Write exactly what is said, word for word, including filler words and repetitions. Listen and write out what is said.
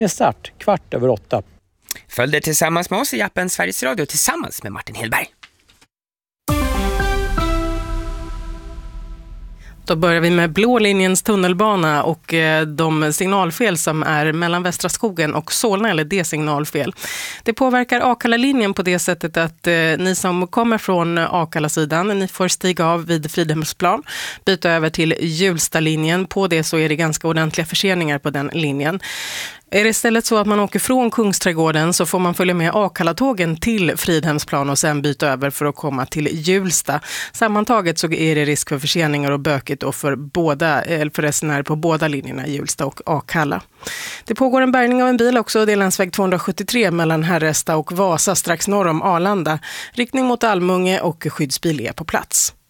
med start kvart över åtta. Följ det tillsammans med oss i appen Sveriges Radio tillsammans med Martin Hillberg. Då börjar vi med blå linjens tunnelbana och de signalfel som är mellan Västra skogen och Solna, eller det signalfel. Det påverkar Akalla-linjen på det sättet att eh, ni som kommer från Akalla-sidan, ni får stiga av vid Fridhemsplan, byta över till Hjulsta-linjen. På det så är det ganska ordentliga förseningar på den linjen. Är det istället så att man åker från Kungsträdgården så får man följa med Akalla-tågen till Fridhemsplan och sen byta över för att komma till Hjulsta. Sammantaget så är det risk för förseningar och bökigt och för, båda, eller för resenärer på båda linjerna, Hjulsta och Akalla. Det pågår en bärgning av en bil också, det är länsväg tvåhundrasjuttiotre mellan Herresta och Vasa strax norr om Arlanda. Riktning mot Almunge och skyddsbil är på plats.